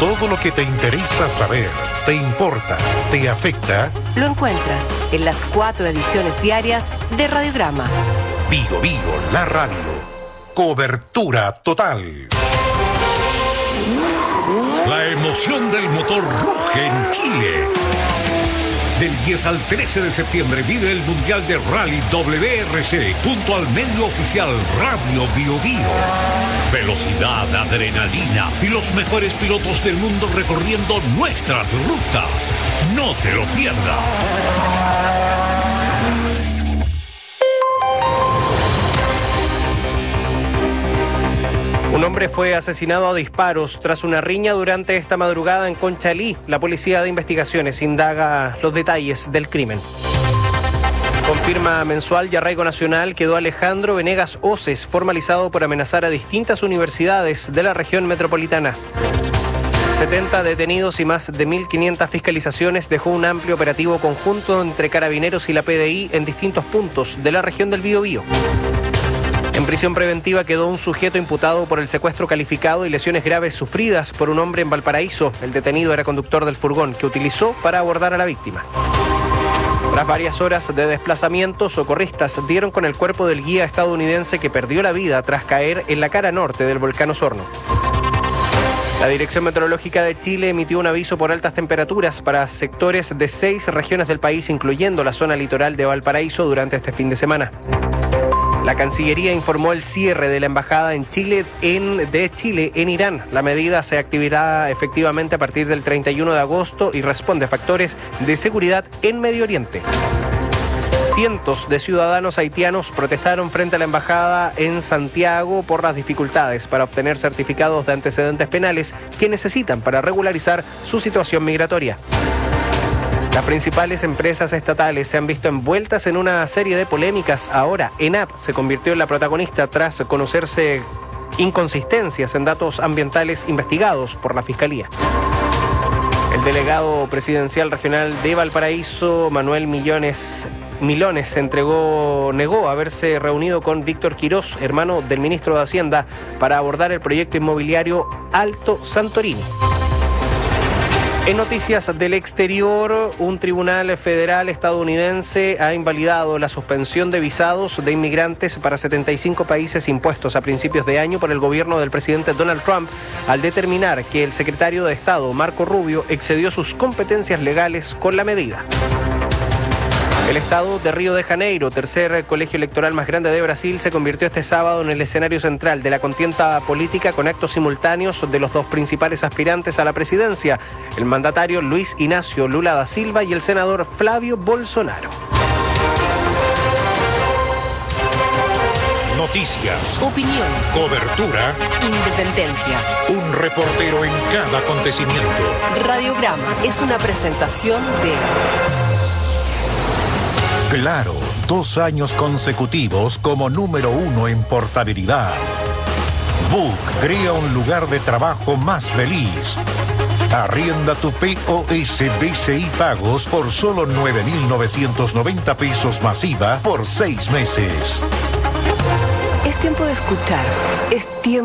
Todo lo que te interesa saber, te importa, te afecta, lo encuentras en las 4 ediciones diarias de Radiograma. Bio Bio, la radio. Cobertura total. La emoción del motor ruge en Chile. Del 10 al 13 de septiembre vive el Mundial de Rally WRC junto al medio oficial Radio Bio Bio. Velocidad, adrenalina y los mejores pilotos del mundo recorriendo nuestras rutas. No te lo pierdas. Un hombre fue asesinado a disparos tras una riña durante esta madrugada en Conchalí. La Policía de Investigaciones indaga los detalles del crimen. Confirma Mensual y Arraigo Nacional quedó Alejandro Venegas Oces, formalizado por amenazar a distintas universidades de la región metropolitana. 70 detenidos y más de 1.500 fiscalizaciones dejó un amplio operativo conjunto entre Carabineros y la PDI en distintos puntos de la región del Biobío. En prisión preventiva quedó un sujeto imputado por el secuestro calificado y lesiones graves sufridas por un hombre en Valparaíso. El detenido era conductor del furgón que utilizó para abordar a la víctima. Tras varias horas de desplazamiento, socorristas dieron con el cuerpo del guía estadounidense que perdió la vida tras caer en la cara norte del volcán Osorno. La Dirección Meteorológica de Chile emitió un aviso por altas temperaturas para sectores de 6 regiones del país, incluyendo la zona litoral de Valparaíso, durante este fin de semana. La Cancillería informó el cierre de la embajada de Chile en Irán. La medida se activará efectivamente a partir del 31 de agosto y responde a factores de seguridad en Medio Oriente. Cientos de ciudadanos haitianos protestaron frente a la embajada en Santiago por las dificultades para obtener certificados de antecedentes penales que necesitan para regularizar su situación migratoria. Las principales empresas estatales se han visto envueltas en una serie de polémicas. Ahora, ENAP se convirtió en la protagonista tras conocerse inconsistencias en datos ambientales investigados por la Fiscalía. El delegado presidencial regional de Valparaíso, Manuel Milones, negó haberse reunido con Víctor Quirós, hermano del ministro de Hacienda, para abordar el proyecto inmobiliario Alto Santorini. En noticias del exterior, un tribunal federal estadounidense ha invalidado la suspensión de visados de inmigrantes para 75 países impuestos a principios de año por el gobierno del presidente Donald Trump, al determinar que el secretario de Estado, Marco Rubio, excedió sus competencias legales con la medida. El estado de Río de Janeiro, tercer colegio electoral más grande de Brasil, se convirtió este sábado en el escenario central de la contienda política con actos simultáneos de los dos principales aspirantes a la presidencia, el mandatario Luis Inácio Lula da Silva y el senador Flávio Bolsonaro. Noticias, Opinión, cobertura, independencia. un reportero en cada acontecimiento. Radiograma es una presentación de... Claro, 2 años consecutivos como número 1 en portabilidad. Book crea un lugar de trabajo más feliz. Arrienda tu POS BCI Pagos por solo 9.990 pesos masiva por 6 meses. Es tiempo de escuchar. Es tiempo